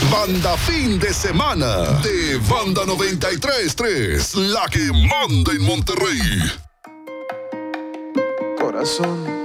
Banda Fin de Semana de Banda 93.3, la que manda en Monterrey. Corazón,